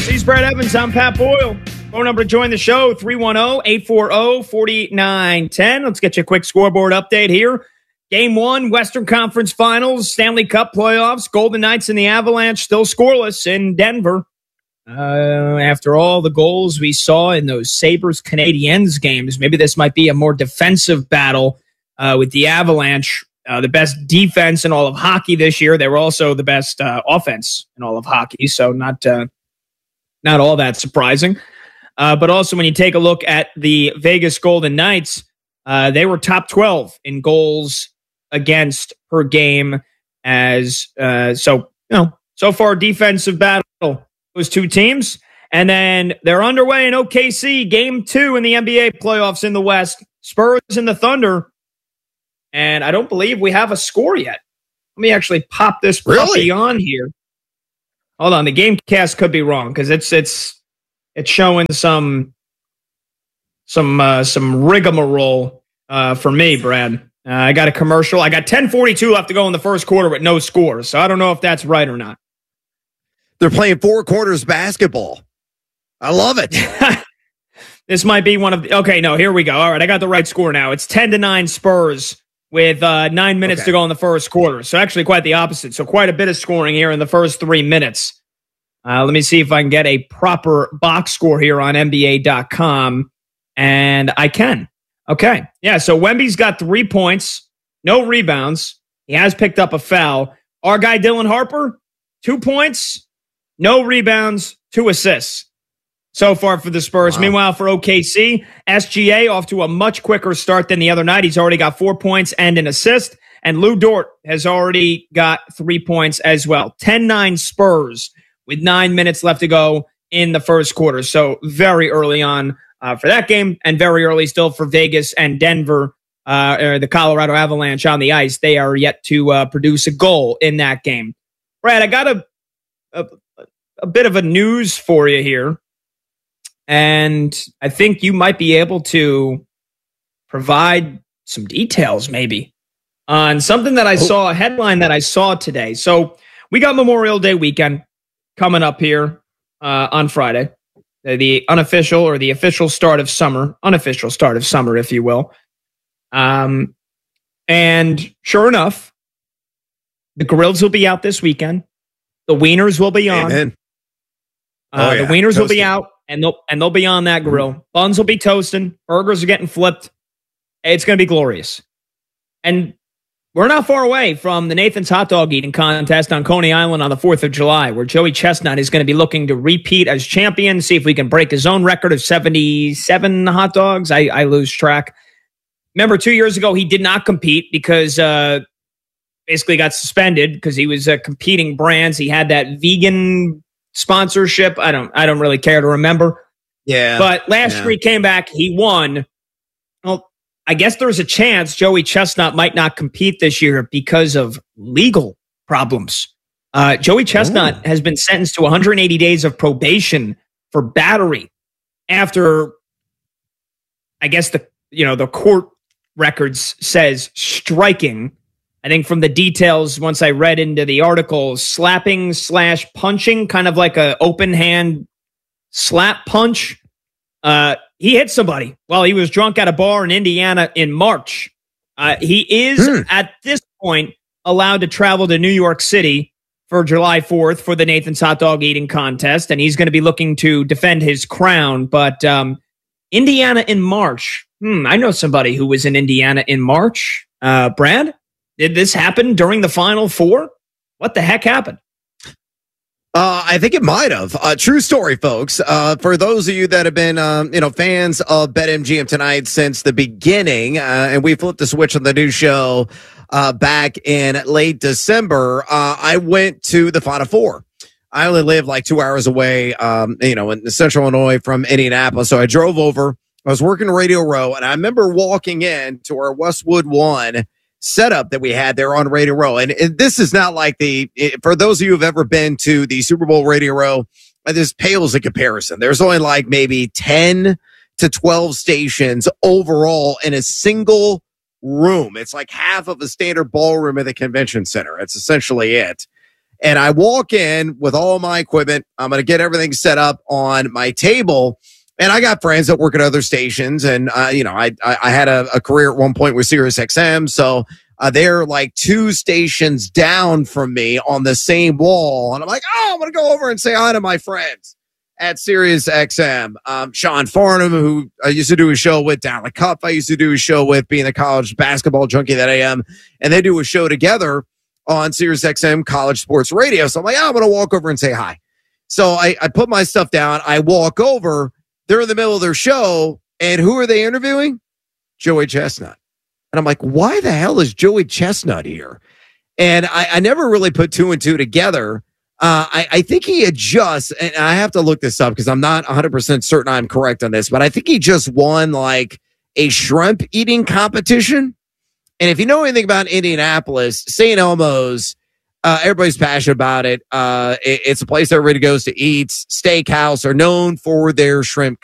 He's Brad Evans. I'm Pat Boyle. Phone number to join the show, 310-840-4910. Let's get you a quick scoreboard update here. Game 1, Western Conference Finals, Stanley Cup playoffs. Golden Knights and the Avalanche still scoreless in Denver. After all the goals we saw in those Sabres-Canadiens games, maybe this might be a more defensive battle with the Avalanche. The best defense in all of hockey this year. They were also the best offense in all of hockey, so not all that surprising. But also when you take a look at the Vegas Golden Knights, they were top 12 in goals against per game. So far defensive battle, those two teams. And then they're underway in OKC, game 2 in the NBA playoffs in the West. Spurs and the Thunder. And I don't believe we have a score yet. Let me actually pop this puppy on here. Hold on, the game cast could be wrong because it's showing some rigmarole for me, Brad. I got a commercial. I got 10:42 left to go in the first quarter with no score, so I don't know if that's right or not. They're playing 4 quarters basketball. I love it. This might be one of the, okay, no, here we go. All right, I got the right score now. It's 10-9 Spurs with 9 minutes to go in the first quarter. So actually quite the opposite. So quite a bit of scoring here in the first 3 minutes. Let me see if I can get a proper box score here on NBA.com. And I can. Okay. Yeah, so Wemby's got 3 points, no rebounds. He has picked up a foul. Our guy Dylan Harper, 2 points, no rebounds, 2 assists so far for the Spurs. Wow. Meanwhile, for OKC, SGA off to a much quicker start than the other night. He's already got 4 points and an assist. And Lou Dort has already got 3 points as well. 10-9 Spurs with 9 minutes left to go in the first quarter. So very early on for that game, and very early still for Vegas and Denver, the Colorado Avalanche on the ice. They are yet to produce a goal in that game. Brad, I got a bit of a news for you here. And I think you might be able to provide some details maybe on something that I saw, a headline that I saw today. So we got Memorial Day weekend coming up here on Friday, the unofficial or the official start of summer, unofficial start of summer, if you will. And sure enough, the grills will be out this weekend. The wieners will be on. Amen. The wieners will be out. And they'll be on that grill. Buns will be toasting. Burgers are getting flipped. It's going to be glorious. And we're not far away from the Nathan's Hot Dog Eating Contest on Coney Island on the 4th of July, where Joey Chestnut is going to be looking to repeat as champion, see if we can break his own record of 77 hot dogs. I lose track. Remember, 2 years ago, he did not compete because basically got suspended because he was competing brands. He had that vegan sponsorship. I don't really care to remember. Yeah. But last year he came back, he won. Well, I guess there's a chance Joey Chestnut might not compete this year because of legal problems. Joey Chestnut has been sentenced to 180 days of probation for battery after, I guess the court records says striking. I think from the details, once I read into the article, slapping/punching, kind of like a open hand slap punch. He hit somebody while he was drunk at a bar in Indiana in March. He is at this point allowed to travel to New York City for July 4th for the Nathan's Hot Dog Eating Contest, and he's going to be looking to defend his crown. But Indiana in March. I know somebody who was in Indiana in March. Brad? Did this happen during the Final Four? What the heck happened? I think it might have. True story, folks. For those of you that have been, fans of BetMGM tonight since the beginning, and we flipped the switch on the new show back in late December, I went to the Final Four. I only live like 2 hours away, in central Illinois from Indianapolis. So I drove over. I was working Radio Row, and I remember walking in to our Westwood One setup that we had there on Radio Row. And this is not like for those of you who've ever been to the Super Bowl Radio Row, this pales in comparison. There's only like maybe 10 to 12 stations overall in a single room. It's like half of a standard ballroom at the convention center. It's essentially it. And I walk in with all my equipment. I'm going to get everything set up on my table. And I got friends that work at other stations. And, I had a career at one point with Sirius XM. So they're like 2 stations down from me on the same wall. And I'm like, I'm going to go over and say hi to my friends at Sirius XM. Sean Farnham, who I used to do a show with, down the Cup, I used to do a show with, being a college basketball junkie that I am. And they do a show together on Sirius XM College Sports Radio. So I'm like, I'm going to walk over and say hi. So I put my stuff down. I walk over. They're in the middle of their show. And who are they interviewing? Joey Chestnut. And I'm like, why the hell is Joey Chestnut here? And I never really put 2 and 2 together. I think he had just, and I have to look this up because I'm not 100% certain I'm correct on this, but I think he just won like a shrimp eating competition. And if you know anything about Indianapolis, St. Elmo's, everybody's passionate about it. It's a place everybody goes to eat. Steakhouse are known for their shrimp